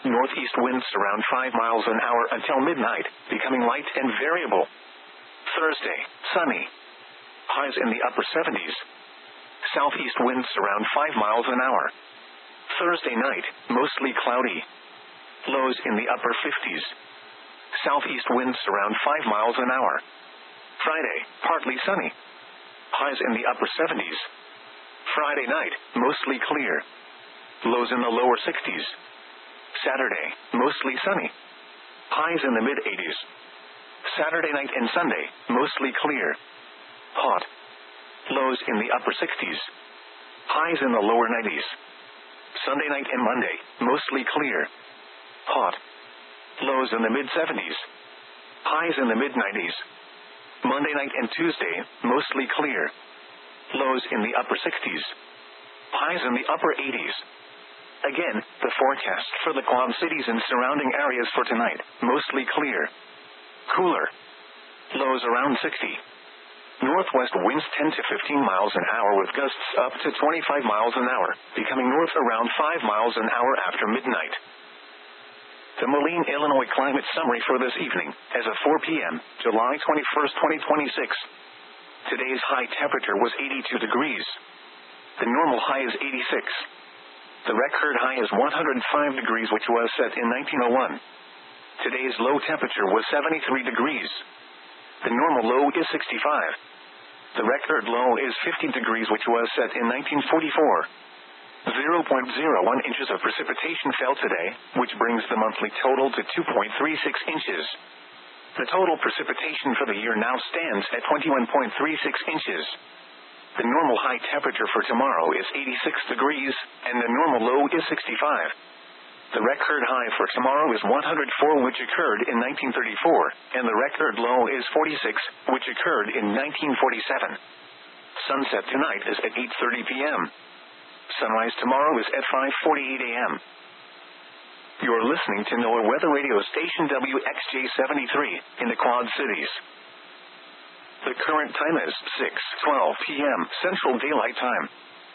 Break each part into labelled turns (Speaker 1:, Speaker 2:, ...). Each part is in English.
Speaker 1: Northeast winds around 5 miles an hour until midnight, becoming light and variable. Thursday, sunny. Highs in the upper 70s. Southeast winds around 5 miles an hour. Thursday night, mostly cloudy. Lows in the upper 50s. Southeast winds around 5 miles an hour. Friday, partly sunny. Highs in the upper 70s. Friday night, mostly clear. Lows in the lower 60s. Saturday, mostly sunny. Highs in the mid-80s. Saturday night and Sunday, mostly clear. Hot. Lows in the upper 60s. Highs in the lower 90s. Sunday night and Monday, mostly clear. Hot. Lows in the mid-70s. Highs in the mid-90s. Monday night and Tuesday, mostly clear. Lows in the upper 60s. Highs in the upper 80s. Again, the forecast for the Quad Cities and surrounding areas for tonight, mostly clear. Cooler. Lows around 60. Northwest winds 10 to 15 miles an hour with gusts up to 25 miles an hour, becoming north around 5 miles an hour after midnight. The Moline, Illinois climate summary for this evening, as of 4 p.m., July 21, 2026. Today's high temperature was 82 degrees. The normal high is 86. The record high is 105 degrees, which was set in 1901. Today's low temperature was 73 degrees. The normal low is 65. The record low is 50 degrees, which was set in 1944. 0.01 inches of precipitation fell today, which brings the monthly total to 2.36 inches. The total precipitation for the year now stands at 21.36 inches. The normal high temperature for tomorrow is 86 degrees, and the normal low is 65. The record high for tomorrow is 104, which occurred in 1934, and the record low is 46, which occurred in 1947. Sunset tonight is at 8:30 p.m. Sunrise tomorrow is at 5:48 a.m. You're listening to NOAA Weather Radio Station WXJ-73 in the Quad Cities. The current time is 6:12 p.m. Central Daylight Time.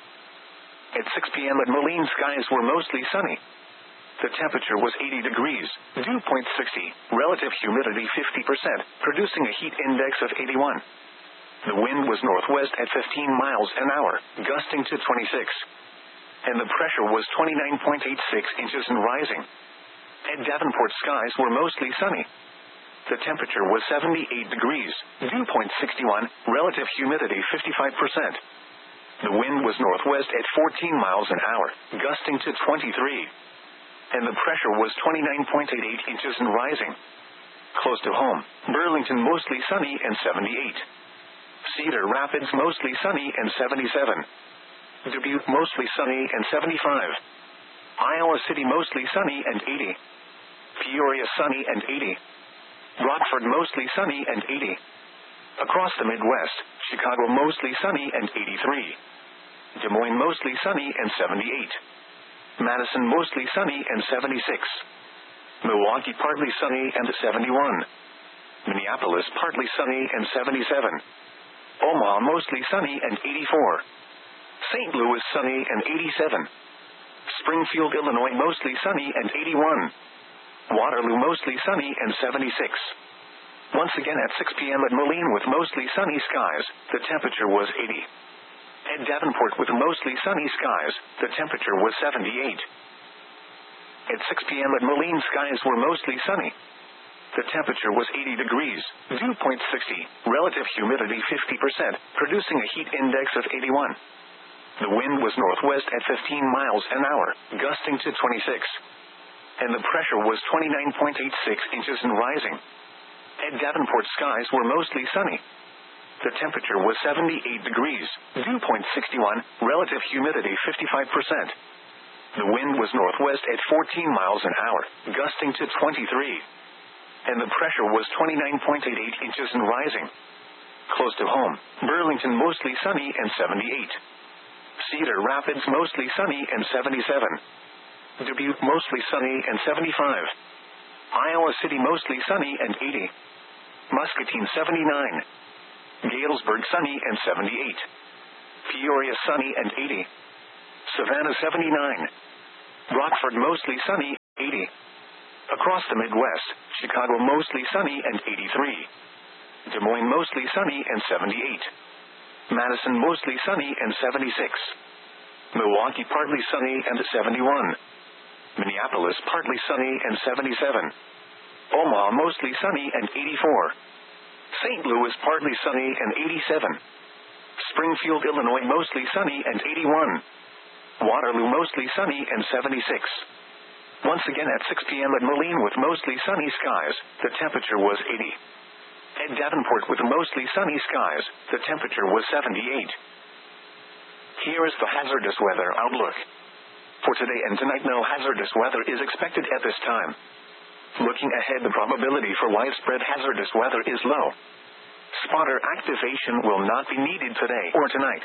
Speaker 1: At 6 p.m. at Moline, skies were mostly sunny. The temperature was 80 degrees, dew point 60, relative humidity 50%, producing a heat index of 81. The wind was northwest at 15 miles an hour, gusting to 26. And the pressure was 29.86 inches and rising. At Davenport, skies were mostly sunny. The temperature was 78 degrees, dew point 61, relative humidity 55%. The wind was northwest at 14 miles an hour, gusting to 23. And the pressure was 29.88 inches and rising. Close to home, Burlington mostly sunny and 78. Cedar Rapids mostly sunny and 77. Dubuque mostly sunny and 75. Iowa City mostly sunny and 80. Peoria sunny and 80. Rockford mostly sunny and 80. Across the Midwest, Chicago mostly sunny and 83. Des Moines mostly sunny and 78. Madison mostly sunny and 76. Milwaukee partly sunny and 71. Minneapolis partly sunny and 77. Omaha mostly sunny and 84. St. Louis sunny and 87. Springfield, Illinois mostly sunny and 81. Waterloo mostly sunny and 76. Once again at 6 p.m. at Moline with mostly sunny skies, the temperature was 80. At Davenport with mostly sunny skies, the temperature was 78. At 6 p.m. at Moline, skies were mostly sunny. The temperature was 80 degrees, dew point 60, relative humidity 50%, producing a heat index of 81. The wind was northwest at 15 miles an hour, gusting to 26. And the pressure was 29.86 inches and rising. At Davenport, skies were mostly sunny. The temperature was 78 degrees, dew point 61, relative humidity 55%. The wind was northwest at 14 miles an hour, gusting to 23. And the pressure was 29.88 inches and rising. Close to home, Burlington mostly sunny and 78. Cedar Rapids mostly sunny and 77. Dubuque mostly sunny and 75. Iowa City mostly sunny and 80. Muscatine 79. Galesburg sunny and 78. Peoria sunny and 80. Savannah 79. Rockford mostly sunny 80. Across the Midwest, Chicago mostly sunny and 83. Des Moines mostly sunny and 78. Madison mostly sunny and 76. Milwaukee partly sunny and 71. Minneapolis partly sunny and 77. Omaha mostly sunny and 84. St. Louis partly sunny and 87. Springfield, Illinois mostly sunny and 81. Waterloo mostly sunny and 76. Once again at 6 p.m. at Moline with mostly sunny skies, the temperature was 80. At Davenport with mostly sunny skies, the temperature was 78. Here is the hazardous weather outlook. For today and tonight, no hazardous weather is expected at this time. Looking ahead, the probability for widespread hazardous weather is low. Spotter activation will not be needed today or tonight.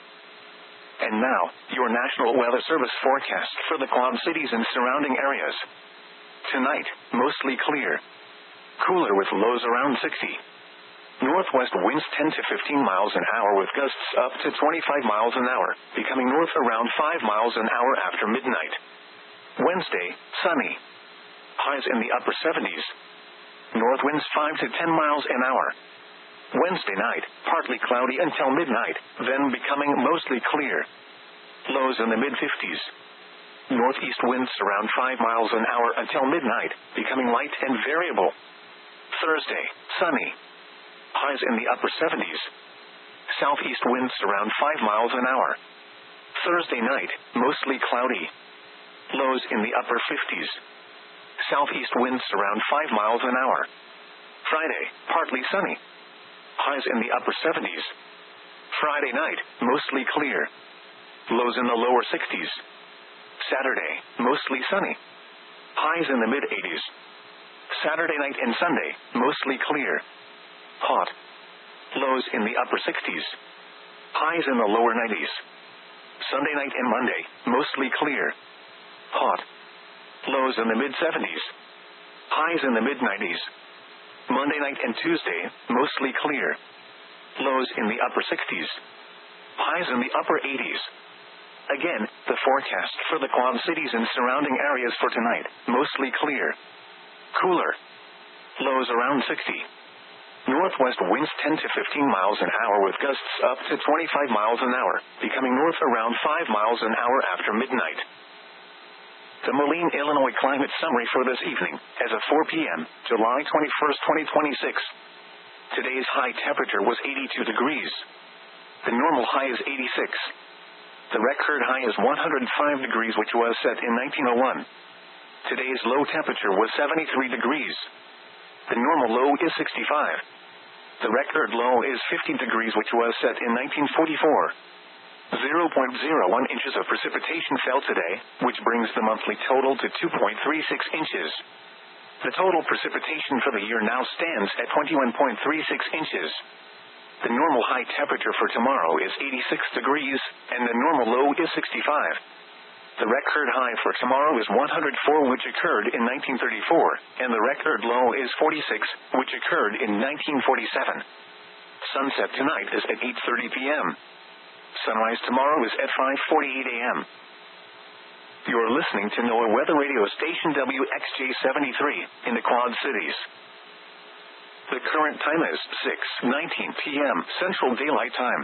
Speaker 1: And now, your National Weather Service forecast for the Quad Cities and surrounding areas. Tonight, mostly clear. Cooler with lows around 60. Northwest winds 10 to 15 miles an hour with gusts up to 25 miles an hour, becoming north around 5 miles an hour after midnight. Wednesday, sunny. Highs in the upper 70s. North winds 5 to 10 miles an hour. Wednesday night, partly cloudy until midnight, then becoming mostly clear. Lows in the mid-50s. Northeast winds around 5 miles an hour until midnight, becoming light and variable. Thursday, sunny. Highs in the upper 70s. Southeast winds around 5 miles an hour. Thursday night, mostly cloudy. Lows in the upper 50s. Southeast winds around 5 miles an hour. Friday, partly sunny. Highs in the upper 70s. Friday night, mostly clear. Lows in the lower 60s. Saturday, mostly sunny. Highs in the mid-80s. Saturday night and Sunday, mostly clear. Hot. Lows in the upper 60s. Highs in the lower 90s. Sunday night and Monday, mostly clear. Hot. Lows in the mid-70s. Highs in the mid-90s. Monday night and Tuesday, mostly clear. Lows in the upper 60s. Highs in the upper 80s. Again, the forecast for the Quad Cities and surrounding areas for tonight, mostly clear. Cooler. Lows around 60. Northwest winds 10 to 15 miles an hour with gusts up to 25 miles an hour, becoming north around 5 miles an hour after midnight. The Moline, Illinois climate summary for this evening, as of 4 p.m., July 21, 2026. Today's high temperature was 82 degrees. The normal high is 86. The record high is 105 degrees, which was set in 1901. Today's low temperature was 73 degrees. The normal low is 65. The record low is 50 degrees, which was set in 1944. 0.01 inches of precipitation fell today, which brings the monthly total to 2.36 inches. The total precipitation for the year now stands at 21.36 inches. The normal high temperature for tomorrow is 86 degrees, and the normal low is 65. The record high for tomorrow is 104, which occurred in 1934, and the record low is 46, which occurred in 1947. Sunset tonight is at 8:30 p.m. Sunrise tomorrow is at 5:48 a.m. You're listening to NOAA Weather Radio Station WXJ-73 in the Quad Cities. The current time is 6:19 p.m. Central Daylight Time.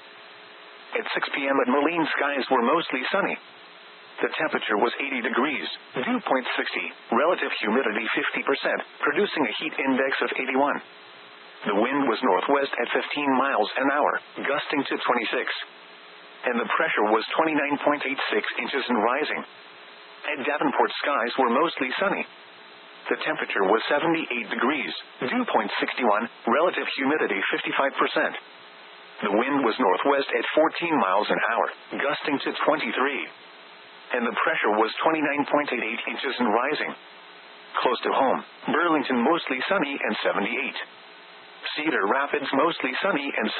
Speaker 1: At 6 p.m. at Moline, skies were mostly sunny. The temperature was 80 degrees, dew point 60, relative humidity 50%, producing a heat index of 81. The wind was northwest at 15 miles an hour, gusting to 26. And the pressure was 29.86 inches and rising. At Davenport, skies were mostly sunny. The temperature was 78 degrees, dew point 61, relative humidity 55%. The wind was northwest at 14 miles an hour, gusting to 23. And the pressure was 29.88 inches and rising. Close to home, Burlington mostly sunny and 78. Cedar Rapids mostly sunny and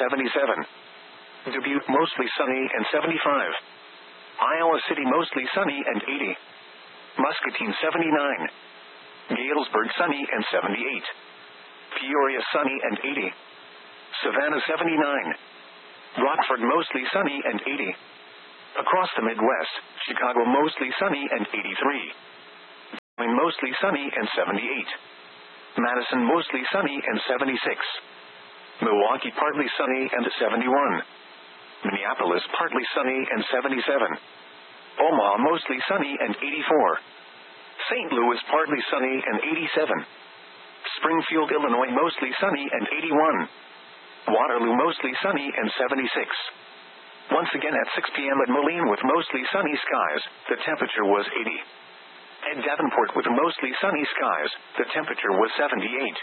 Speaker 1: 77. Dubuque mostly sunny and 75. Iowa City mostly sunny and 80. Muscatine 79. Galesburg sunny and 78. Peoria sunny and 80. Savannah 79. Rockford mostly sunny and 80. Across the Midwest, Chicago mostly sunny and 83. mostly sunny and 78. Madison, mostly sunny and 76. Milwaukee, partly sunny and 71. Minneapolis, partly sunny and 77. Omaha, mostly sunny and 84. St. Louis, partly sunny and 87. Springfield, Illinois, mostly sunny and 81. Waterloo, mostly sunny and 76. Once again at 6 p.m. at Moline with mostly sunny skies, the temperature was 80. At Davenport with mostly sunny skies, the temperature was 78.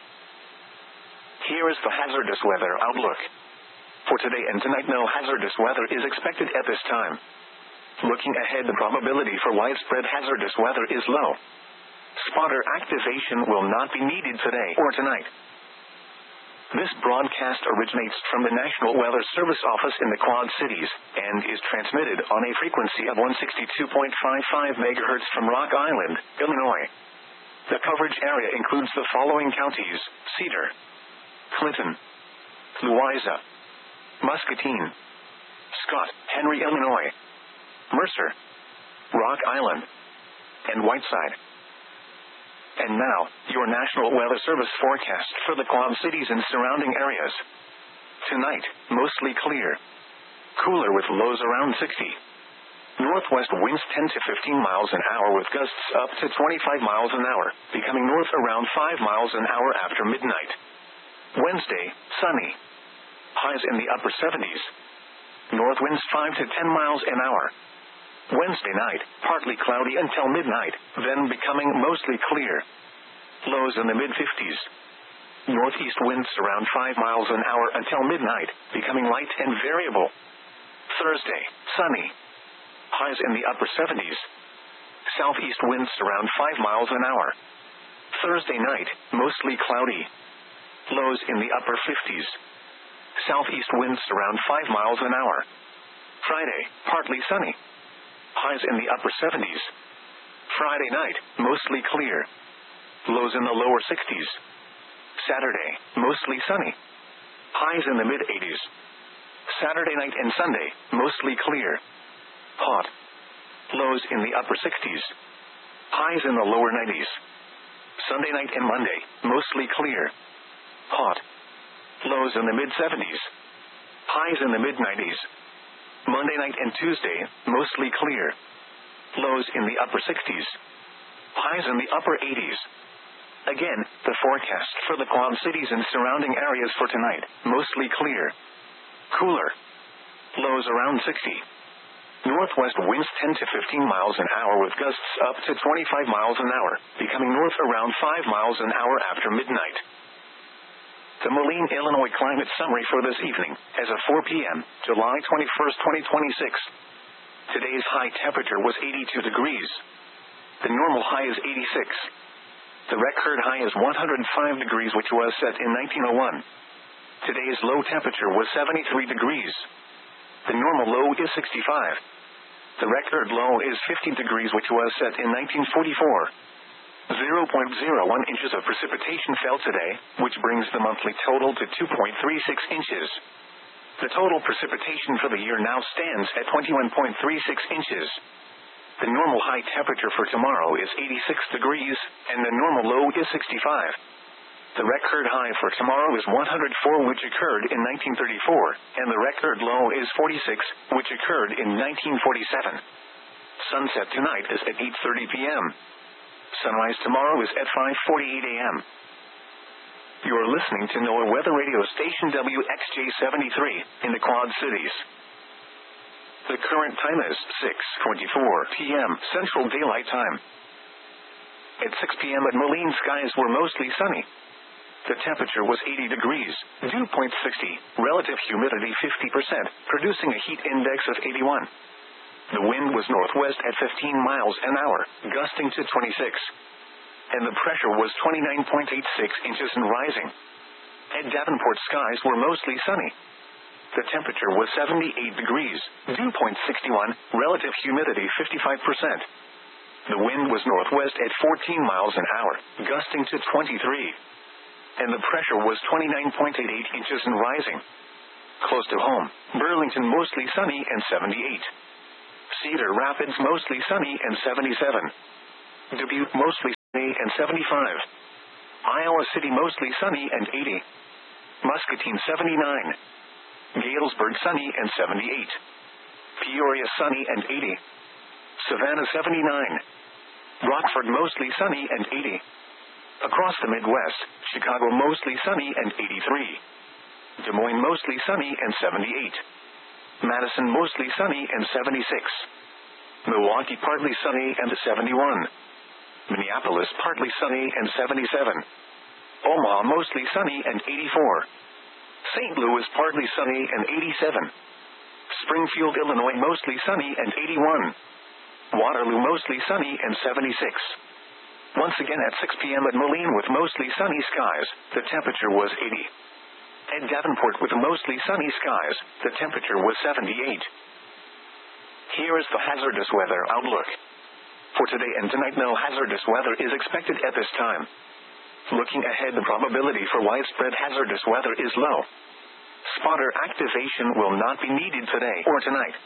Speaker 1: Here is the hazardous weather outlook. For today and tonight, no hazardous weather is expected at this time. Looking ahead, the probability for widespread hazardous weather is low. Spotter activation will not be needed today or tonight. This broadcast originates from the National Weather Service office in the Quad Cities and is transmitted on a frequency of 162.55 MHz from Rock Island, Illinois. The coverage area includes the following counties: Cedar, Clinton, Louisa, Muscatine, Scott, Henry, Illinois, Mercer, Rock Island, and Whiteside. And now, your National Weather Service forecast for the Quad Cities and surrounding areas. Tonight, mostly clear. Cooler with lows around 60. Northwest winds 10 to 15 miles an hour with gusts up to 25 miles an hour, becoming north around 5 miles an hour after midnight. Wednesday, sunny. Highs in the upper 70s. North winds 5 to 10 miles an hour. Wednesday night, partly cloudy until midnight, then becoming mostly clear. Lows in the mid-50s. Northeast winds around 5 miles an hour until midnight, becoming light and variable. Thursday, sunny. Highs in the upper 70s. Southeast winds around 5 miles an hour. Thursday night, mostly cloudy. Lows in the upper 50s. Southeast winds around 5 miles an hour. Friday, partly sunny. Highs in the upper 70s. Friday night, mostly clear. Lows in the lower 60s. Saturday, mostly sunny. Highs in the mid-80s. Saturday night and Sunday, mostly clear. Hot. Lows in the upper 60s. Highs in the lower 90s. Sunday night and Monday, mostly clear. Hot. Lows in the mid-70s. Highs in the mid-90s. Monday night and Tuesday, mostly clear. Lows in the upper 60s. Highs in the upper 80s. Again, the forecast for the Quad Cities and surrounding areas for tonight, mostly clear. Cooler. Lows around 60. Northwest winds 10 to 15 miles an hour with gusts up to 25 miles an hour, becoming north around 5 miles an hour after midnight. The Moline, Illinois climate summary for this evening, as of 4 p.m., July 21st, 2026. Today's high temperature was 82 degrees. The normal high is 86. The record high is 105 degrees, which was set in 1901. Today's low temperature was 73 degrees. The normal low is 65. The record low is 50 degrees, which was set in 1944. 0.01 inches of precipitation fell today, which brings the monthly total to 2.36 inches. The total precipitation for the year now stands at 21.36 inches. The normal high temperature for tomorrow is 86 degrees, and the normal low is 65. The record high for tomorrow is 104, which occurred in 1934, and the record low is 46, which occurred in 1947. Sunset tonight is at 8:30 p.m. Sunrise tomorrow is at 5:48 a.m. You're listening to NOAA Weather Radio Station WXJ73 in the Quad Cities. The current time is 6:24 p.m. Central Daylight Time. At 6 p.m. at Moline, skies were mostly sunny. The temperature was 80 degrees, dew point 60, relative humidity 50%, producing a heat index of 81. The wind was northwest at 15 miles an hour, gusting to 26. And the pressure was 29.86 inches and rising. At Davenport, skies were mostly sunny. The temperature was 78 degrees, dew point 61, relative humidity 55%. The wind was northwest at 14 miles an hour, gusting to 23. And the pressure was 29.88 inches and rising. Close to home, Burlington mostly sunny and 78. Cedar Rapids mostly sunny and 77. Dubuque mostly and 75. Iowa City mostly sunny and 80. Muscatine 79. Galesburg sunny and 78. Peoria sunny and 80. Savannah 79. Rockford mostly sunny and 80. Across the Midwest, Chicago mostly sunny and 83. Des Moines mostly sunny and 78. Madison mostly sunny and 76. Milwaukee partly sunny and 71. Minneapolis partly sunny and 77. Omaha mostly sunny and 84. St. Louis partly sunny and 87. Springfield, Illinois mostly sunny and 81. Waterloo mostly sunny and 76. Once again at 6 p.m. at Moline with mostly sunny skies, the temperature was 80. At Davenport with mostly sunny skies, the temperature was 78. Here is the hazardous weather outlook. For today and tonight, no hazardous weather is expected at this time. Looking ahead, the probability for widespread hazardous weather is low. Spotter activation will not be needed today or tonight.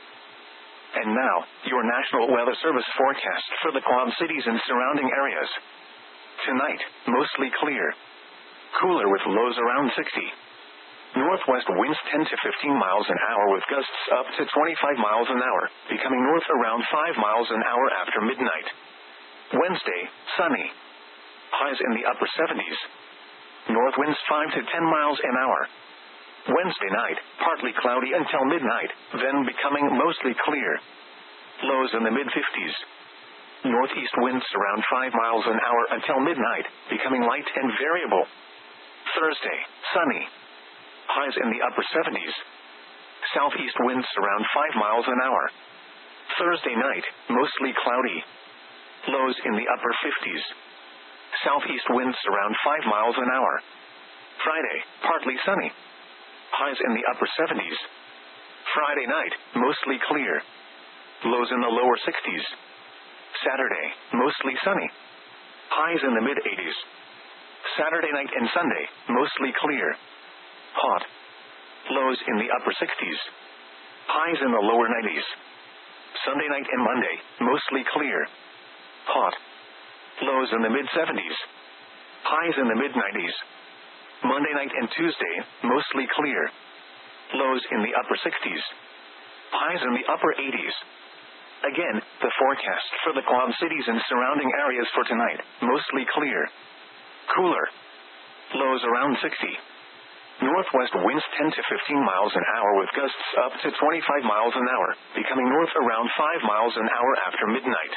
Speaker 1: And now, your National Weather Service forecast for the Quad Cities and surrounding areas. Tonight, mostly clear. Cooler with lows around 60. Northwest winds 10 to 15 miles an hour with gusts up to 25 miles an hour, becoming north around 5 miles an hour after midnight. Wednesday, sunny. Highs in the upper 70s. North winds 5 to 10 miles an hour. Wednesday night, partly cloudy until midnight, then becoming mostly clear. Lows in the mid-50s. Northeast winds around 5 miles an hour until midnight, becoming light and variable. Thursday, sunny. Highs in the upper 70s. Southeast winds around 5 miles an hour. Thursday night, mostly cloudy. Lows in the upper 50s. Southeast winds around 5 miles an hour. Friday, partly sunny. Highs in the upper 70s. Friday night, mostly clear. Lows in the lower 60s. Saturday, mostly sunny. Highs in the mid-80s. Saturday night and Sunday, mostly clear. Hot. Lows in the upper 60s. Highs in the lower 90s. Sunday night and Monday, mostly clear. Hot. Lows in the mid-70s. Highs in the mid-90s. Monday night and Tuesday, mostly clear. Lows in the upper 60s. Highs in the upper 80s. Again, the forecast for the Quad Cities and surrounding areas for tonight, mostly clear. Cooler. Lows around 60. Northwest winds 10 to 15 miles an hour with gusts up to 25 miles an hour, becoming north around 5 miles an hour after midnight.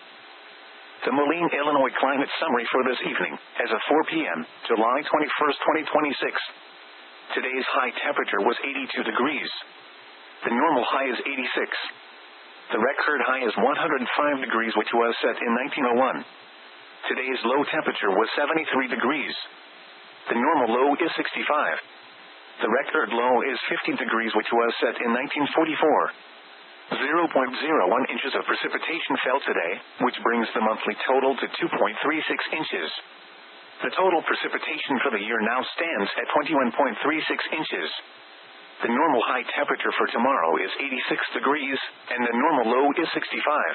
Speaker 1: The Moline, Illinois climate summary for this evening, as of 4 p.m., July 21st, 2026. Today's high temperature was 82 degrees. The normal high is 86. The record high is 105 degrees, which was set in 1901. Today's low temperature was 73 degrees. The normal low is 65. The record low is 50 degrees, which was set in 1944. 0.01 inches of precipitation fell today, which brings the monthly total to 2.36 inches. The total precipitation for the year now stands at 21.36 inches. The normal high temperature for tomorrow is 86 degrees, and the normal low is 65.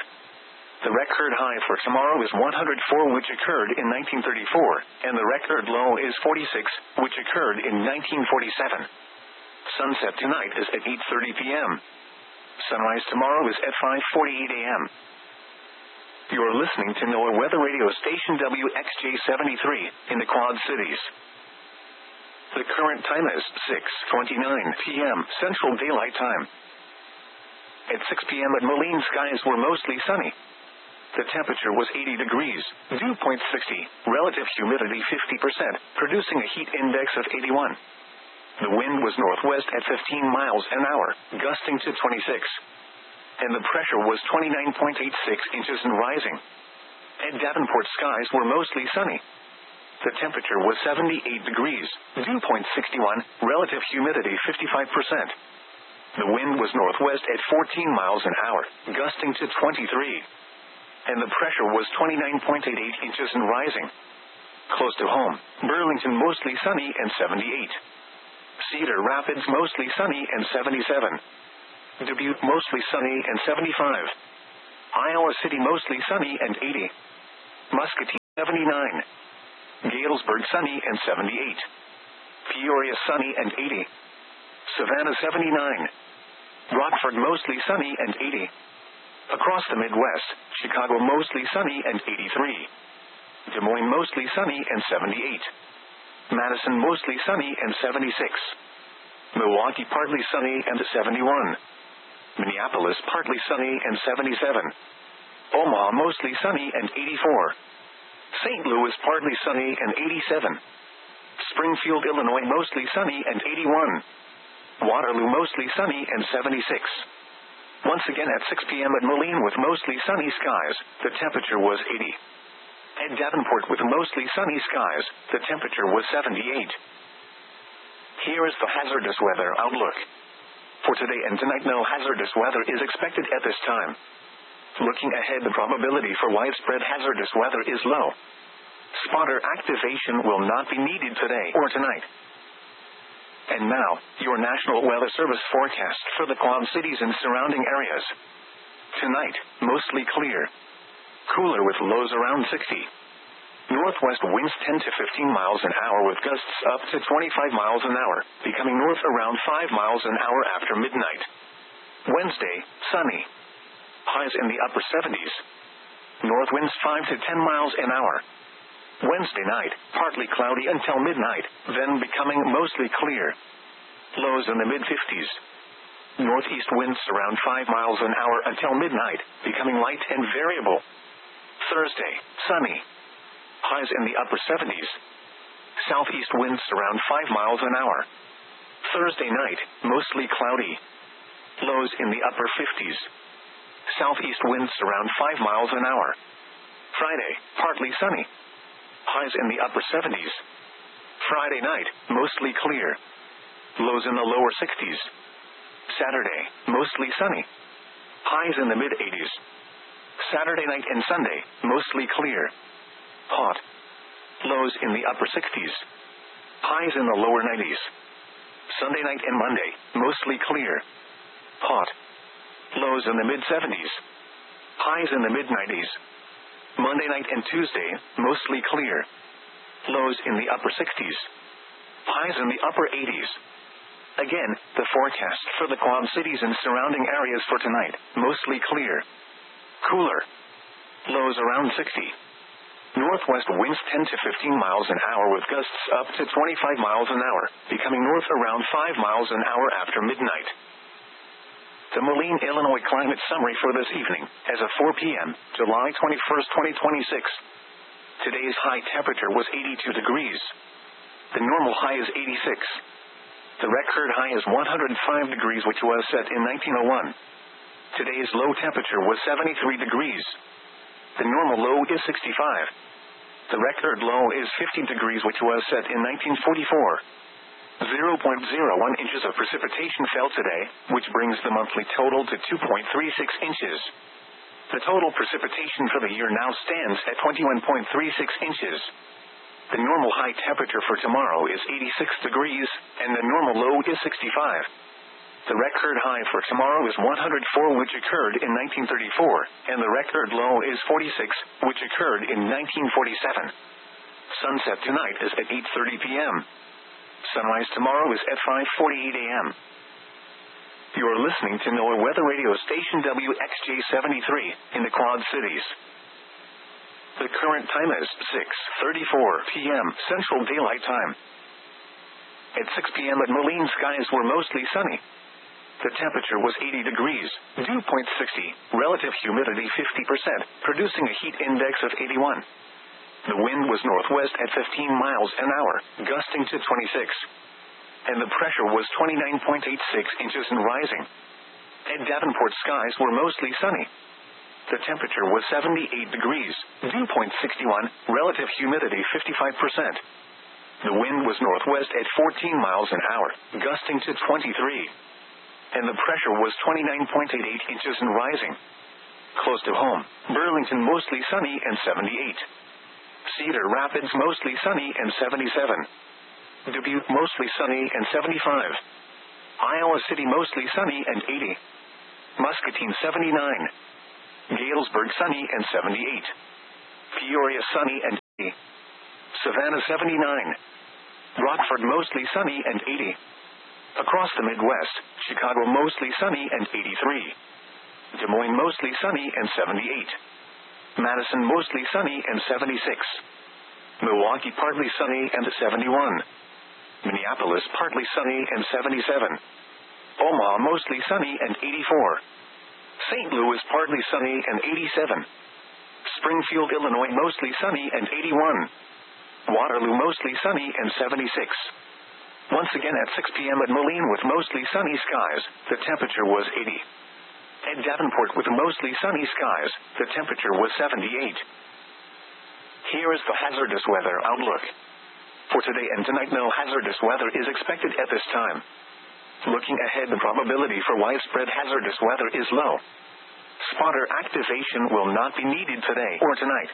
Speaker 1: The record high for tomorrow is 104, which occurred in 1934, and the record low is 46, which occurred in 1947. Sunset tonight is at 8:30 p.m. Sunrise tomorrow is at 5:48 a.m. You're listening to NOAA Weather Radio Station WXJ-73 in the Quad Cities. The current time is 6:29 p.m. Central Daylight Time. At 6 p.m. at Moline, skies were mostly sunny. The temperature was 80 degrees, dew point 60, relative humidity 50%, producing a heat index of 81. The wind was northwest at 15 miles an hour, gusting to 26. And the pressure was 29.86 inches and rising. At Davenport, skies were mostly sunny. The temperature was 78 degrees, dew point 61, relative humidity 55%. The wind was northwest at 14 miles an hour, gusting to 23. And the pressure was 29.88 inches and rising. Close to home, Burlington mostly sunny and 78. Cedar Rapids mostly sunny and 77. Dubuque mostly sunny and 75. Iowa City mostly sunny and 80. Muscatine 79. Galesburg sunny and 78. Peoria sunny and 80. Savannah 79. Rockford mostly sunny and 80. Across the Midwest, Chicago mostly sunny and 83. Des Moines mostly sunny and 78. Madison mostly sunny and 76. Milwaukee partly sunny and 71. Minneapolis partly sunny and 77. Omaha mostly sunny and 84. St. Louis partly sunny and 87. Springfield, Illinois mostly sunny and 81. Waterloo mostly sunny and 76. Once again at 6 p.m. at Moline with mostly sunny skies, the temperature was 80. At Davenport with mostly sunny skies, the temperature was 78. Here is the hazardous weather outlook. For today and tonight, no hazardous weather is expected at this time. Looking ahead, the probability for widespread hazardous weather is low. Spotter activation will not be needed today or tonight. And now, your National Weather Service forecast for the Quad Cities and surrounding areas. Tonight, mostly clear. Cooler with lows around 60. Northwest winds 10 to 15 miles an hour with gusts up to 25 miles an hour, becoming north around 5 miles an hour after midnight. Wednesday, sunny. Highs in the upper 70s. North winds 5 to 10 miles an hour. Wednesday night, partly cloudy until midnight, then becoming mostly clear. Lows in the mid-50s. Northeast winds around 5 miles an hour until midnight, becoming light and variable. Thursday, sunny. Highs in the upper 70s. Southeast winds around 5 miles an hour. Thursday night, mostly cloudy. Lows in the upper 50s. Southeast winds around 5 miles an hour. Friday, partly sunny. Highs in the upper 70s. Friday night, mostly clear. Lows in the lower 60s. Saturday, mostly sunny. Highs in the mid-80s. Saturday night and Sunday, mostly clear. Hot. Lows in the upper 60s. Highs in the lower 90s. Sunday night and Monday, mostly clear. Hot. Lows in the mid-70s. Highs in the mid-90s. Monday night and Tuesday, mostly clear. Lows in the upper 60s. Highs in the upper 80s. Again, the forecast for the Quad Cities and surrounding areas for tonight, mostly clear. Cooler. Lows around 60. Northwest winds 10 to 15 miles an hour with gusts up to 25 miles an hour, becoming north around 5 miles an hour after midnight. The Moline, Illinois climate summary for this evening, as of 4 p.m., July 21st, 2026. Today's high temperature was 82 degrees. The normal high is 86. The record high is 105 degrees, which was set in 1901. Today's low temperature was 73 degrees. The normal low is 65. The record low is 50 degrees, which was set in 1944. 0.01 inches of precipitation fell today, which brings the monthly total to 2.36 inches. The total precipitation for the year now stands at 21.36 inches. The normal high temperature for tomorrow is 86 degrees, and the normal low is 65. The record high for tomorrow is 104, which occurred in 1934, and the record low is 46, which occurred in 1947. Sunset tonight is at 8:30 p.m. Sunrise tomorrow is at 5:48 a.m. You are listening to NOAA Weather Radio Station WXJ-73 in the Quad Cities. The current time is 6:34 p.m. Central Daylight Time. At 6 p.m. at Moline, skies were mostly sunny. The temperature was 80 degrees, dew point 60, relative humidity 50%, producing a heat index of 81. The wind was northwest at 15 miles an hour, gusting to 26. And the pressure was 29.86 inches and rising. At Davenport, skies were mostly sunny. The temperature was 78 degrees, dew point 61, relative humidity 55%. The wind was northwest at 14 miles an hour, gusting to 23. And the pressure was 29.88 inches and rising. Close to home, Burlington mostly sunny and 78. Cedar Rapids mostly sunny and 77. Dubuque mostly sunny and 75. Iowa City mostly sunny and 80. Muscatine 79. Galesburg sunny and 78. Peoria sunny and Savannah 79. Rockford mostly sunny and 80. Across the Midwest, Chicago mostly sunny and 83. Des Moines mostly sunny and 78. Madison mostly sunny and 76. Milwaukee partly sunny and 71. Minneapolis partly sunny and 77. Omaha mostly sunny and 84. St. Louis partly sunny and 87. Springfield, Illinois mostly sunny and 81. Waterloo mostly sunny and 76. Once again at 6 p.m. at Moline with mostly sunny skies, the temperature was 80. At Davenport with mostly sunny skies, the temperature was 78. Here is the hazardous weather outlook. For today and tonight, no hazardous weather is expected at this time. Looking ahead, the probability for widespread hazardous weather is low. Spotter activation will not be needed today or tonight.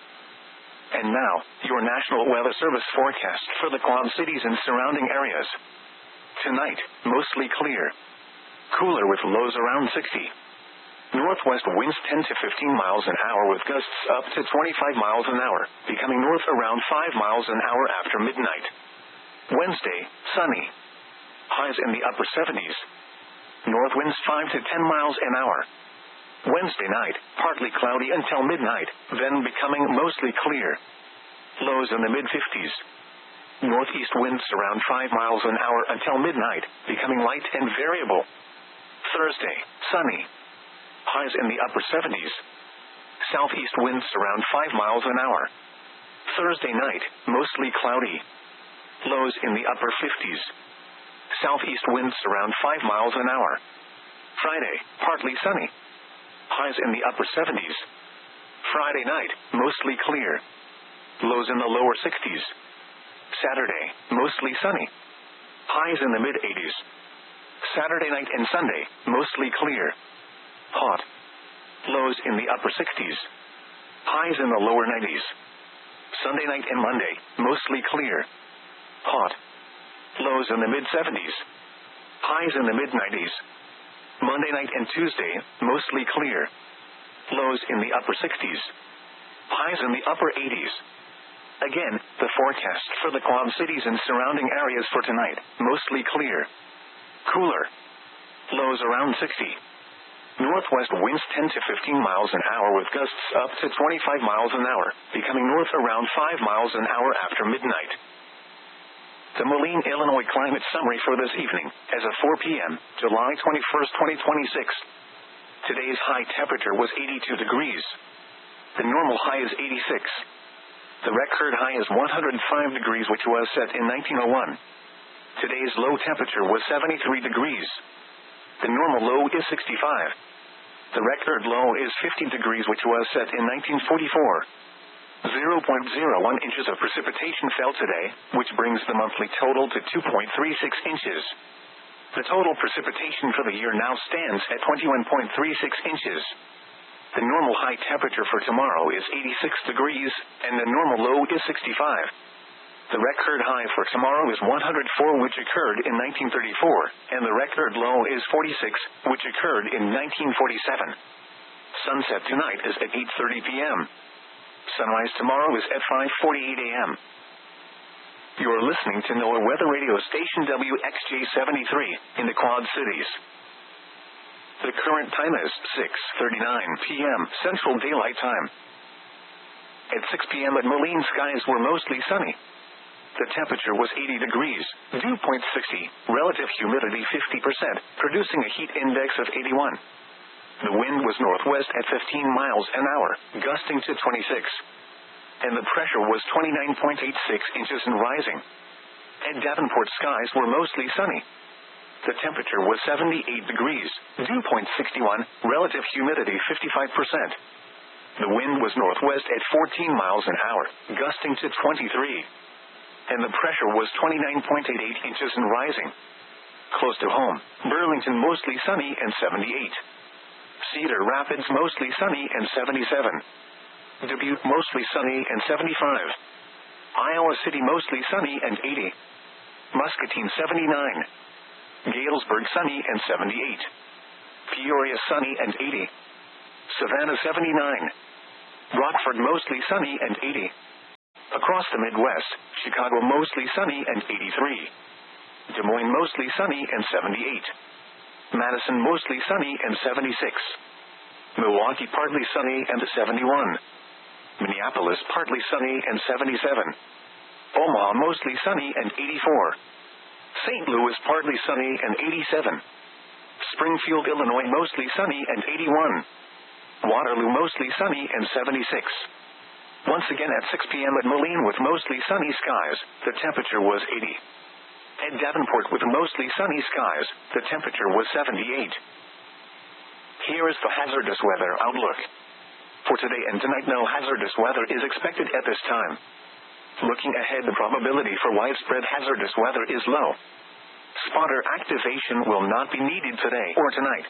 Speaker 1: And now, your National Weather Service forecast for the Quad Cities and surrounding areas. Tonight, mostly clear. Cooler with lows around 60. Northwest winds 10 to 15 miles an hour with gusts up to 25 miles an hour, becoming north around 5 miles an hour after midnight. Wednesday, sunny. Highs in the upper 70s. North winds 5 to 10 miles an hour. Wednesday night, partly cloudy until midnight, then becoming mostly clear. Lows in the mid-50s. Northeast winds around 5 miles an hour until midnight, becoming light and variable. Thursday, sunny. Highs in the upper 70s. Southeast winds around 5 miles an hour. Thursday night, mostly cloudy. Lows in the upper 50s. Southeast winds around 5 miles an hour. Friday, partly sunny. Highs in the upper 70s. Friday night, mostly clear. Lows in the lower 60s. Saturday, mostly sunny. Highs in the mid-80s. Saturday night and Sunday, mostly clear. Hot. Lows in the upper 60s. Highs in the lower 90s. Sunday night and Monday, mostly clear. Hot. Lows in the mid-70s. Highs in the mid-90s. Monday night and Tuesday, mostly clear. Lows in the upper 60s. Highs in the upper 80s. Again, the forecast for the Quad Cities and surrounding areas for tonight, mostly clear. Cooler. Lows around 60. Northwest winds 10 to 15 miles an hour with gusts up to 25 miles an hour, becoming north around 5 miles an hour after midnight. The Moline, Illinois climate summary for this evening, as of 4 p.m., July 21st, 2026. Today's high temperature was 82 degrees. The normal high is 86. The record high is 105 degrees, which was set in 1901. Today's low temperature was 73 degrees. The normal low is 65. The record low is 50 degrees, which was set in 1944. 0.01 inches of precipitation fell today, which brings the monthly total to 2.36 inches. The total precipitation for the year now stands at 21.36 inches. The normal high temperature for tomorrow is 86 degrees, and the normal low is 65. The record high for tomorrow is 104, which occurred in 1934, and the record low is 46, which occurred in 1947. Sunset tonight is at 8:30 p.m. Sunrise tomorrow is at 5:48 a.m. You're listening to NOAA Weather Radio Station WXJ-73 in the Quad Cities. The current time is 6:39 p.m. Central Daylight Time. At 6 p.m. at Moline, skies were mostly sunny. The temperature was 80 degrees, dew point 60, relative humidity 50%, producing a heat index of 81. The wind was northwest at 15 miles an hour, gusting to 26. And the pressure was 29.86 inches and rising. At Davenport, skies were mostly sunny. The temperature was 78 degrees, dew point 61, relative humidity 55%. The wind was northwest at 14 miles an hour, gusting to 23. And the pressure was 29.88 inches and rising. Close to home, Burlington mostly sunny and 78. Cedar Rapids mostly sunny and 77. Dubuque mostly sunny and 75. Iowa City mostly sunny and 80. Muscatine 79. Galesburg sunny and 78. Peoria sunny and 80. Savannah 79. Rockford mostly sunny and 80. Across the Midwest, Chicago mostly sunny and 83. Des Moines mostly sunny and 78. Madison mostly sunny and 76. Milwaukee partly sunny and 71. Minneapolis partly sunny and 77. Omaha mostly sunny and 84. St. Louis partly sunny and 87. Springfield, Illinois mostly sunny and 81. Waterloo mostly sunny and 76. Once again at 6 p.m. at Moline with mostly sunny skies, the temperature was 80. At Davenport with mostly sunny skies, the temperature was 78. Here is the hazardous weather outlook. For today and tonight, no hazardous weather is expected at this time. Looking ahead, the probability for widespread hazardous weather is low. Spotter activation will not be needed today or tonight.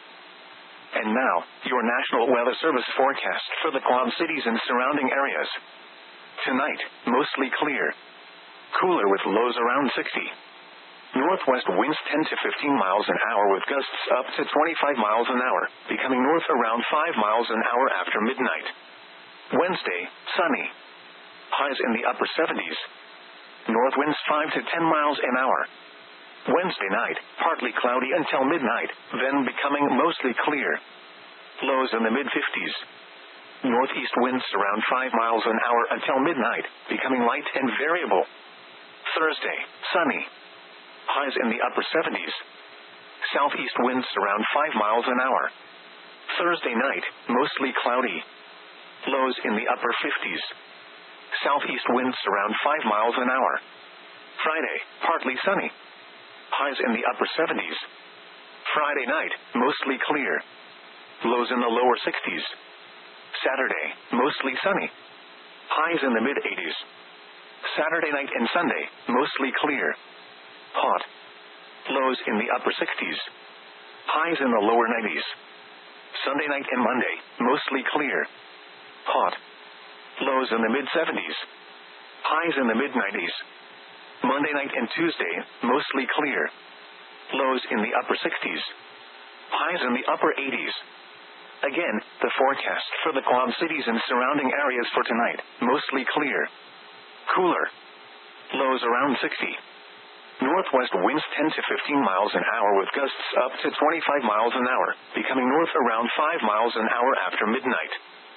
Speaker 1: And now, your National Weather Service forecast for the Quad Cities and surrounding areas. Tonight, mostly clear. Cooler with lows around 60. Northwest winds 10 to 15 miles an hour with gusts up to 25 miles an hour, becoming north around 5 miles an hour after midnight. Wednesday, sunny. Highs in the upper 70s. North winds 5 to 10 miles an hour. Wednesday night, partly cloudy until midnight, then becoming mostly clear. Lows in the mid-50s. Northeast winds around 5 miles an hour until midnight, becoming light and variable. Thursday, sunny. Highs in the upper 70s. Southeast winds around 5 miles an hour. Thursday night, mostly cloudy. Lows in the upper 50s. Southeast winds around 5 miles an hour. Friday, partly sunny. Highs in the upper 70s. Friday night, mostly clear. Lows in the lower 60s. Saturday, mostly sunny. Highs in the mid-80s. Saturday night and Sunday, mostly clear. Hot. Lows in the upper 60s. Highs in the lower 90s. Sunday night and Monday, mostly clear. Hot. Lows in the mid-70s. Highs in the mid-90s. Monday night and Tuesday, mostly clear. Lows in the upper 60s. Highs in the upper 80s. Again, the forecast for the Quad Cities and surrounding areas for tonight, mostly clear. Cooler. Lows around 60. Northwest winds 10 to 15 miles an hour with gusts up to 25 miles an hour, becoming north around 5 miles an hour after midnight.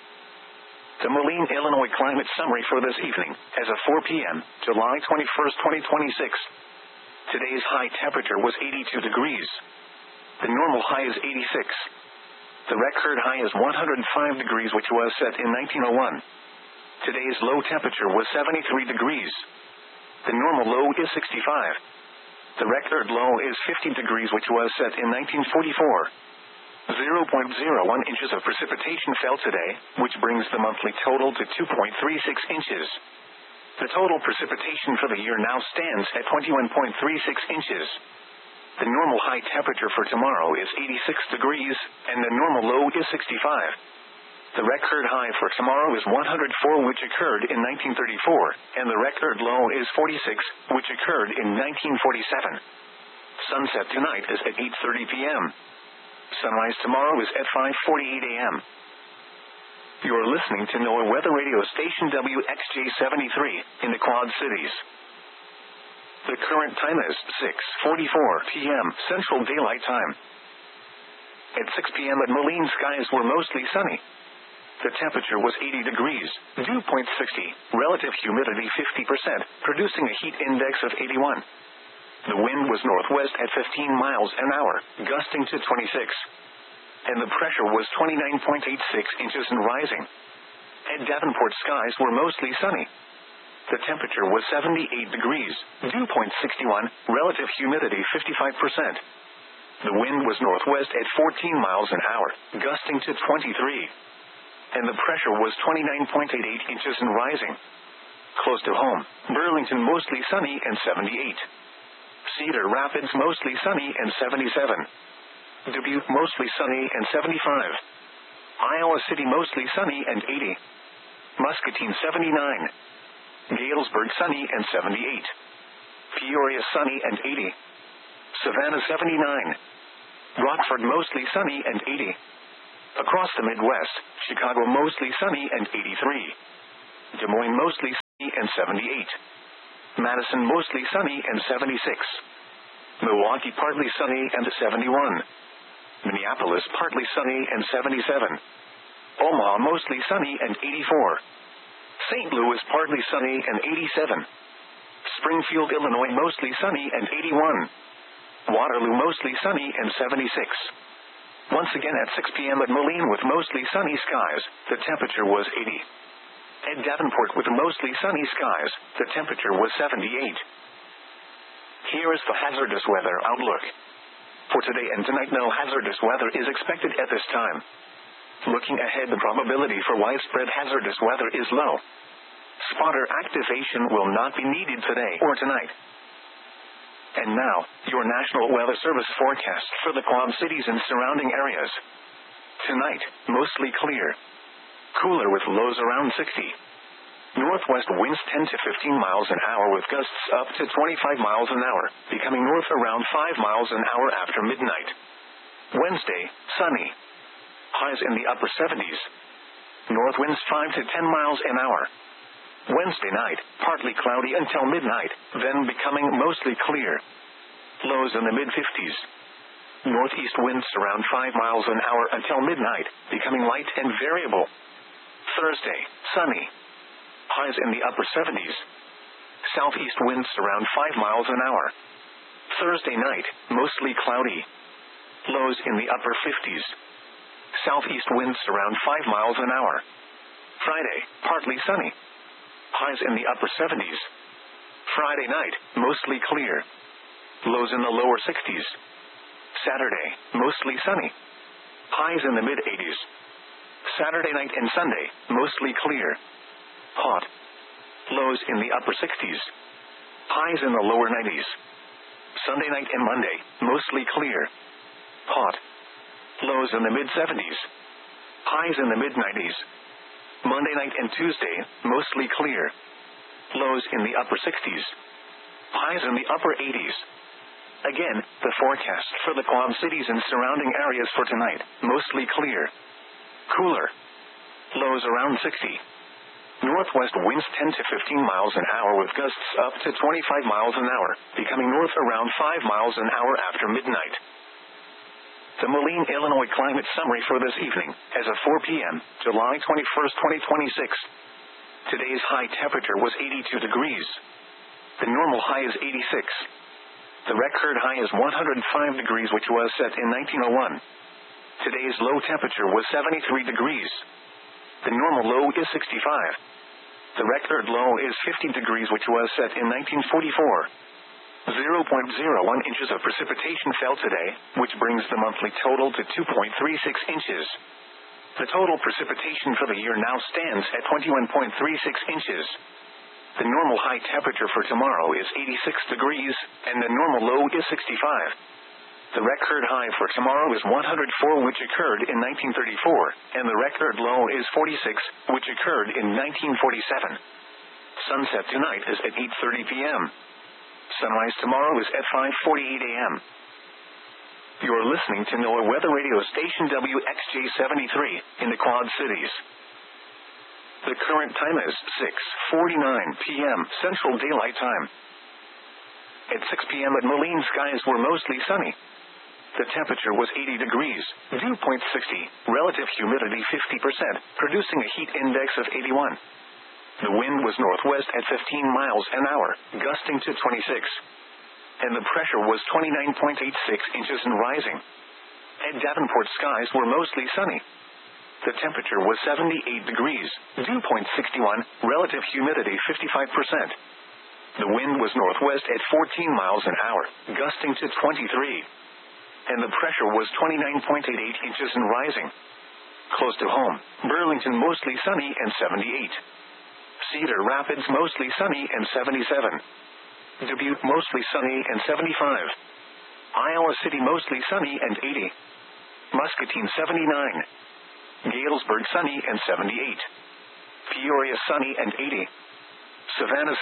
Speaker 1: The Moline, Illinois climate summary for this evening, as of 4 p.m., July 21st, 2026. Today's high temperature was 82 degrees. The normal high is 86. The record high is 105 degrees, which was set in 1901. Today's low temperature was 73 degrees. The normal low is 65. The record low is 50 degrees, which was set in 1944. 0.01 inches of precipitation fell today, which brings the monthly total to 2.36 inches. The total precipitation for the year now stands at 21.36 inches. The normal high temperature for tomorrow is 86 degrees, and the normal low is 65. The record high for tomorrow is 104, which occurred in 1934, and the record low is 46, which occurred in 1947. Sunset tonight is at 8:30 p.m. Sunrise tomorrow is at 5:48 a.m. You are listening to NOAA Weather Radio Station WXJ73 in the Quad Cities. The current time is 6:44 p.m. Central Daylight Time. At 6 p.m. at Moline, skies were mostly sunny. The temperature was 80 degrees, dew point 60, relative humidity 50%, producing a heat index of 81. The wind was northwest at 15 miles an hour, gusting to 26. And the pressure was 29.86 inches and rising. At Davenport, skies were mostly sunny. The temperature was 78 degrees, dew point 61, relative humidity 55%. The wind was northwest at 14 miles an hour, gusting to 23. And the pressure was 29.88 inches and rising. Close to home, Burlington mostly sunny and 78. Cedar Rapids mostly sunny and 77. Dubuque mostly sunny and 75. Iowa City mostly sunny and 80. Muscatine 79. Galesburg sunny and 78. Peoria sunny and 80. Savannah 79. Rockford mostly sunny and 80. Across the Midwest, Chicago mostly sunny and 83. Des Moines mostly sunny and 78. Madison, mostly sunny and 76. Milwaukee, partly sunny and 71. Minneapolis, partly sunny and 77. Omaha, mostly sunny and 84. St. Louis, partly sunny and 87. Springfield, Illinois, mostly sunny and 81. Waterloo, mostly sunny and 76. Once again at 6 p.m. at Moline with mostly sunny skies, the temperature was 80. At Davenport with mostly sunny skies, the temperature was 78. Here is the hazardous weather outlook. For today and tonight, no hazardous weather is expected at this time. Looking ahead, the probability for widespread hazardous weather is low. Spotter activation will not be needed today or tonight. And now, your National Weather Service forecast for the Quad Cities and surrounding areas. Tonight, mostly clear. Cooler with lows around 60. Northwest winds 10 to 15 miles an hour with gusts up to 25 miles an hour, becoming north around 5 miles an hour after midnight. Wednesday, sunny. Highs in the upper 70s. North winds 5 to 10 miles an hour. Wednesday night, partly cloudy until midnight, then becoming mostly clear. Lows in the mid-50s. Northeast winds around 5 miles an hour until midnight, becoming light and variable. Thursday, sunny. Highs in the upper 70s. Southeast winds around 5 miles an hour. Thursday night, mostly cloudy. Lows in the upper 50s. Southeast winds around 5 miles an hour. Friday, partly sunny. Highs in the upper 70s. Friday night, mostly clear. Lows in the lower 60s. Saturday, mostly sunny. Highs in the mid-80s. Saturday night and Sunday, mostly clear. Hot. Lows in the upper 60s. Highs in the lower 90s. Sunday night and Monday, mostly clear. Hot. Lows in the mid-70s. Highs in the mid-90s. Monday night and Tuesday, mostly clear. Lows in the upper 60s. Highs in the upper 80s. Again, the forecast for the Quad Cities and surrounding areas for tonight, mostly clear. Cooler. Lows around 60. Northwest winds 10 to 15 miles an hour with gusts up to 25 miles an hour, becoming north around 5 miles an hour after midnight. The Moline, Illinois climate summary for this evening, as of 4 p.m., July 21st, 2026. Today's high temperature was 82 degrees. The normal high is 86. The record high is 105 degrees, which was set in 1901. Today's low temperature was 73 degrees. The normal low is 65. The record low is 50 degrees, which was set in 1944. 0.01 inches of precipitation fell today, which brings the monthly total to 2.36 inches. The total precipitation for the year now stands at 21.36 inches. The normal high temperature for tomorrow is 86 degrees, and the normal low is 65. The record high for tomorrow is 104, which occurred in 1934, and the record low is 46, which occurred in 1947. Sunset tonight is at 8:30 p.m. Sunrise tomorrow is at 5:48 a.m. You're listening to NOAA Weather Radio Station WXJ-73 in the Quad Cities. The current time is 6:49 p.m. Central Daylight Time. At 6 p.m. at Moline, skies were mostly sunny. The temperature was 80 degrees, dew point 60, relative humidity 50%, producing a heat index of 81. The wind was northwest at 15 miles an hour, gusting to 26. And the pressure was 29.86 inches and rising. At Davenport, skies were mostly sunny. The temperature was 78 degrees, dew point 61, relative humidity 55%. The wind was northwest at 14 miles an hour, gusting to 23. And the pressure was 29.88 inches and rising. Close to home, Burlington mostly sunny and 78. Cedar Rapids mostly sunny and 77. Dubuque mostly sunny and 75. Iowa City mostly sunny and 80. Muscatine 79. Galesburg sunny and 78. Peoria sunny and 80. Savannah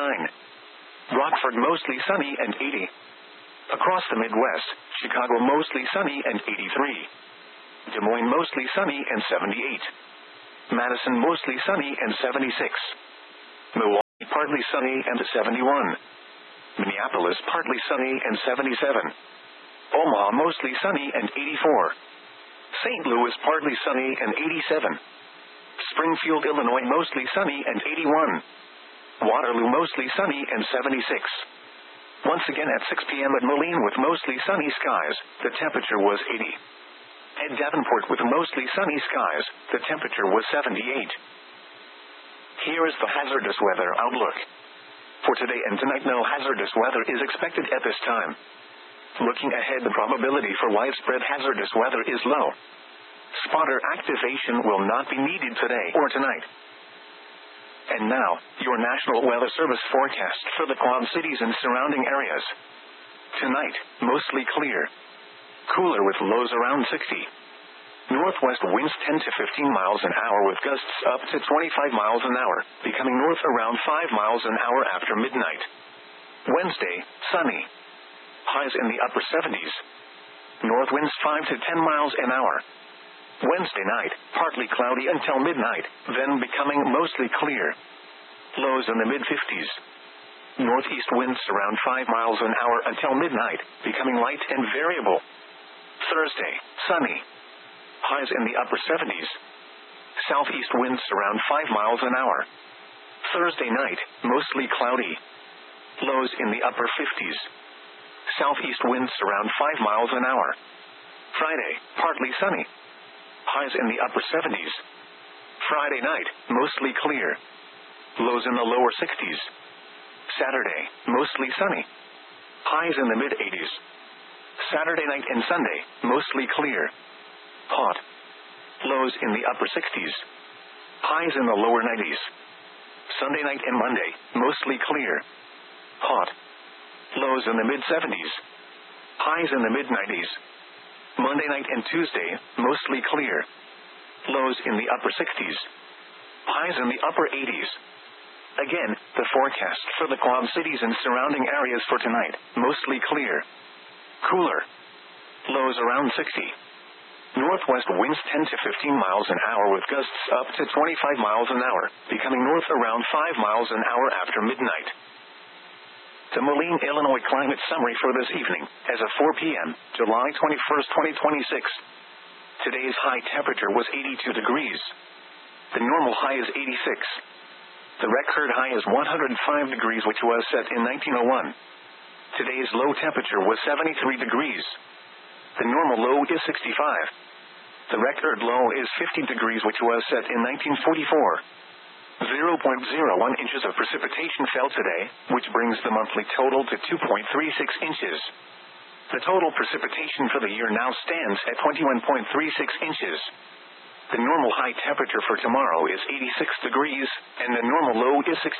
Speaker 1: 79. Rockford mostly sunny and 80. Across the Midwest, Chicago mostly sunny and 83. Des Moines mostly sunny and 78. Madison mostly sunny and 76. Milwaukee partly sunny and 71. Minneapolis, partly sunny and 77. Omaha, mostly sunny and 84. St. Louis, partly sunny and 87. Springfield, Illinois, mostly sunny and 81. Waterloo, mostly sunny and 76. Once again at 6 p.m. at Moline with mostly sunny skies, the temperature was 80. At Davenport with mostly sunny skies, the temperature was 78. Here is the hazardous weather outlook. For today and tonight, no hazardous weather is expected at this time. Looking ahead, the probability for widespread hazardous weather is low. Spotter activation will not be needed today or tonight. And now, your National Weather Service forecast for the Quad Cities and surrounding areas. Tonight, mostly clear. Cooler with lows around 60. Northwest winds 10 to 15 miles an hour with gusts up to 25 miles an hour, becoming north around 5 miles an hour after midnight. Wednesday, sunny. Highs in the upper 70s. North winds 5 to 10 miles an hour. Wednesday night, partly cloudy until midnight, then becoming mostly clear. Lows in the mid-50s. Northeast winds around 5 miles an hour until midnight, becoming light and variable. Thursday, sunny. Highs in the upper 70s. Southeast winds around 5 miles an hour. Thursday night, mostly cloudy. Lows in the upper 50s. Southeast winds around 5 miles an hour. Friday, partly sunny. Highs in the upper 70s. Friday night, mostly clear. Lows in the lower 60s. Saturday, mostly sunny. Highs in the mid-80s. Saturday night and Sunday, mostly clear. Hot. Lows in the upper 60s. Highs in the lower 90s. Sunday night and Monday, mostly clear. Hot. Lows in the mid-70s. Highs in the mid-90s. Monday night and Tuesday, mostly clear. Lows in the upper 60s. Highs in the upper 80s. Again, the forecast for the Quad Cities and surrounding areas for tonight, mostly clear. Cooler. Lows around 60. Northwest winds 10 to 15 miles an hour with gusts up to 25 miles an hour, becoming north around 5 miles an hour after midnight. The Moline, Illinois climate summary for this evening, as of 4 p.m., July 21st, 2026. Today's high temperature was 82 degrees. The normal high is 86. The record high is 105 degrees, which was set in 1901. Today's low temperature was 73 degrees. The normal low is 65. The record low is 50 degrees, which was set in 1944. 0.01 inches of precipitation fell today, which brings the monthly total to 2.36 inches. The total precipitation for the year now stands at 21.36 inches. The normal high temperature for tomorrow is 86 degrees, and the normal low is 65.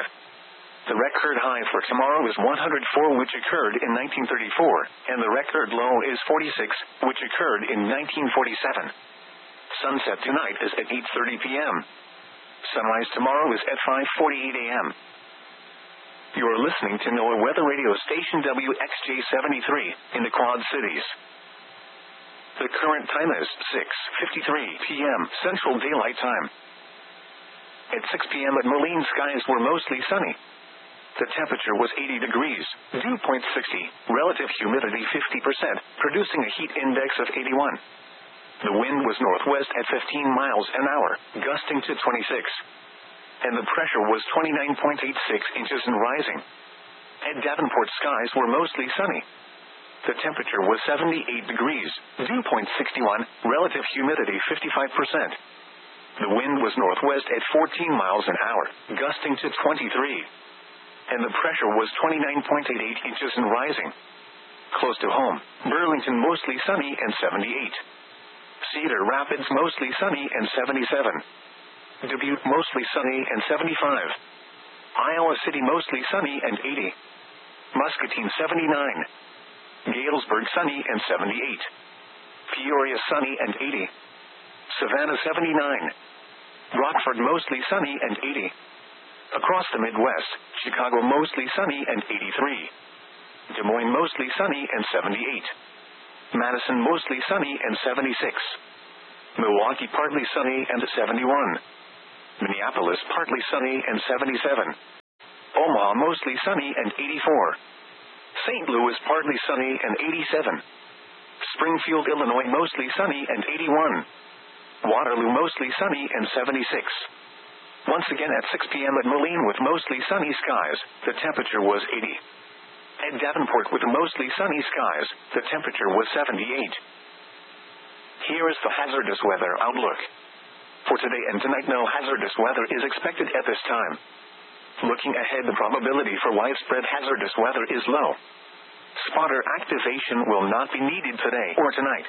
Speaker 1: The record high for tomorrow is 104, which occurred in 1934, and the record low is 46, which occurred in 1947. Sunset tonight is at 8:30 p.m. Sunrise tomorrow is at 5:48 a.m. You are listening to NOAA Weather Radio Station WXJ-73 in the Quad Cities. The current time is 6:53 p.m. Central Daylight Time. At 6 p.m. at Moline, skies were mostly sunny. The temperature was 80 degrees, dew point 60, relative humidity 50%, producing a heat index of 81. The wind was northwest at 15 miles an hour, gusting to 26. And the pressure was 29.86 inches and rising. At Davenport, skies were mostly sunny. The temperature was 78 degrees, dew point 61, relative humidity 55%. The wind was northwest at 14 miles an hour, gusting to 23. And the pressure was 29.88 inches and rising. Close to home, Burlington mostly sunny and 78. Cedar Rapids mostly sunny and 77. Dubuque mostly sunny and 75. Iowa City mostly sunny and 80. Muscatine 79. Galesburg sunny and 78. Peoria sunny and 80. Savannah 79. Rockford mostly sunny and 80. Across the Midwest, Chicago mostly sunny and 83. Des Moines mostly sunny and 78. Madison mostly sunny and 76. Milwaukee partly sunny and 71. Minneapolis partly sunny and 77. Omaha mostly sunny and 84. St. Louis partly sunny and 87. Springfield, Illinois mostly sunny and 81. Waterloo mostly sunny and 76. Once again at 6 p.m. at Moline with mostly sunny skies, the temperature was 80. At Davenport with mostly sunny skies, the temperature was 78. Here is the hazardous weather outlook. For today and tonight, no hazardous weather is expected at this time. Looking ahead, the probability for widespread hazardous weather is low. Spotter activation will not be needed today or tonight.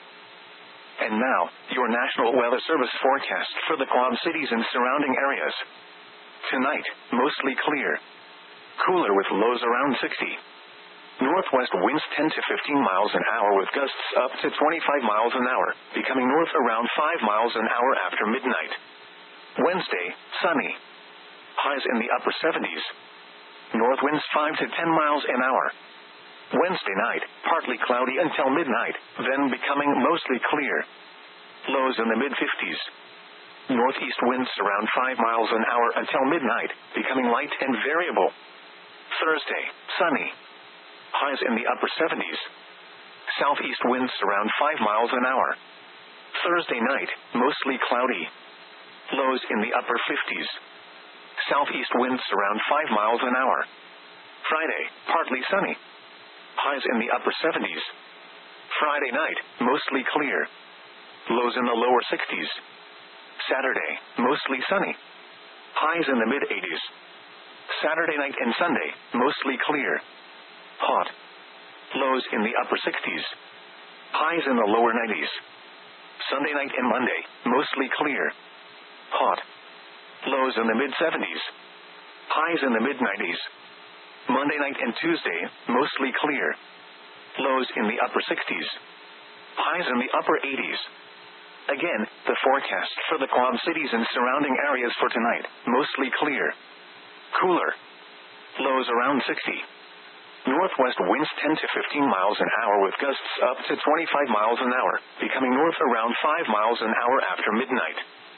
Speaker 1: And now, your National Weather Service forecast for the Quad Cities and surrounding areas. Tonight, mostly clear. Cooler with lows around 60. Northwest winds 10 to 15 miles an hour with gusts up to 25 miles an hour, becoming north around 5 miles an hour after midnight. Wednesday, sunny. Highs in the upper 70s. North winds 5 to 10 miles an hour. Wednesday night, partly cloudy until midnight, then becoming mostly clear. Lows in the mid-50s. Northeast winds around 5 miles an hour until midnight, becoming light and variable. Thursday, sunny. Highs in the upper 70s. Southeast winds around 5 miles an hour. Thursday night, mostly cloudy. Lows in the upper 50s. Southeast winds around 5 miles an hour. Friday, partly sunny. Highs in the upper 70s. Friday night, mostly clear. Lows in the lower 60s. Saturday, mostly sunny. Highs in the mid-80s. Saturday night and Sunday, mostly clear. Hot. Lows in the upper 60s. Highs in the lower 90s. Sunday night and Monday, mostly clear. Hot. Lows in the mid-70s. Highs in the mid-90s. Monday night and Tuesday, mostly clear. Lows in the upper 60s. Highs in the upper 80s. Again, the forecast for the Quad Cities and surrounding areas for tonight, mostly clear. Cooler. Lows around 60. Northwest winds 10 to 15 miles an hour with gusts up to 25 miles an hour, becoming north around 5 miles an hour after midnight.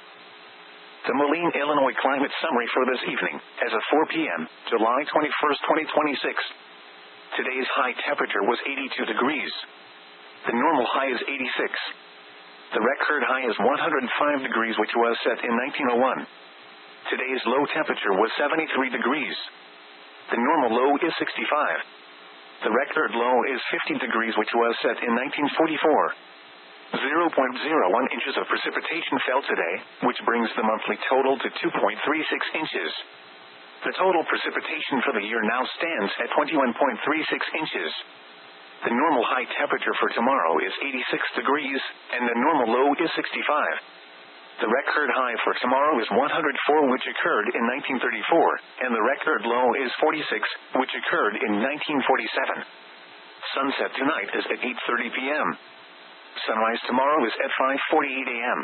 Speaker 1: The Moline, Illinois climate summary for this evening, as of 4 p.m., July 21st, 2026. Today's high temperature was 82 degrees. The normal high is 86. The record high is 105 degrees, which was set in 1901. Today's low temperature was 73 degrees. The normal low is 65. The record low is 50 degrees, which was set in 1944. 0.01 inches of precipitation fell today, which brings the monthly total to 2.36 inches. The total precipitation for the year now stands at 21.36 inches. The normal high temperature for tomorrow is 86 degrees, and the normal low is 65. The record high for tomorrow is 104, which occurred in 1934, and the record low is 46, which occurred in 1947. Sunset tonight is at 8:30 p.m. Sunrise tomorrow is at 5:48 a.m.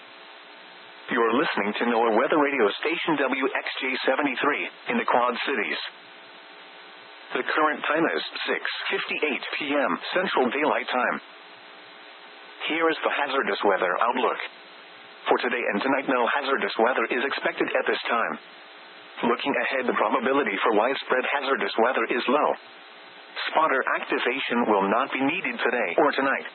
Speaker 1: You're listening to NOAA Weather Radio Station WXJ-73 in the Quad Cities. The current time is 6:58 p.m. Central Daylight Time. Here is the hazardous weather outlook. For today and tonight, no hazardous weather is expected at this time. Looking ahead, the probability for widespread hazardous weather is low. Spotter activation will not be needed today or tonight.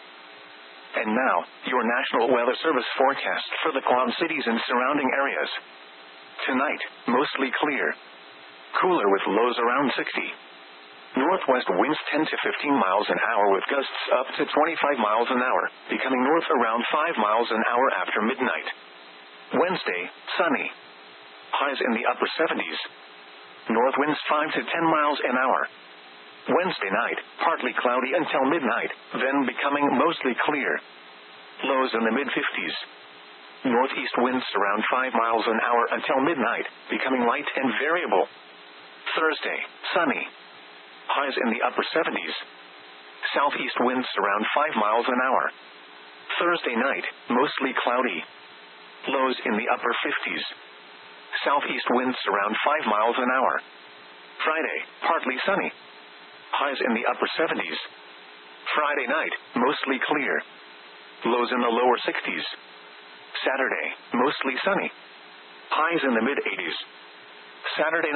Speaker 1: And now, your National Weather Service forecast for the Quad Cities and surrounding areas. Tonight, mostly clear. Cooler with lows around 60. Northwest winds 10 to 15 miles an hour with gusts up to 25 miles an hour, becoming north around 5 miles an hour after midnight. Wednesday, sunny. Highs in the upper 70s. North winds 5 to 10 miles an hour. Wednesday night, partly cloudy until midnight, then becoming mostly clear. Lows in the mid-50s. Northeast winds around 5 miles an hour until midnight, becoming light and variable. Thursday, sunny. Highs in the upper 70s. Southeast winds around 5 miles an hour. Thursday night, mostly cloudy. Lows in the upper 50s. Southeast winds around 5 miles an hour. Friday, partly sunny. Highs in the upper 70s. Friday night, mostly clear. Lows in the lower 60s. Saturday, mostly sunny. Highs in the mid-80s. Saturday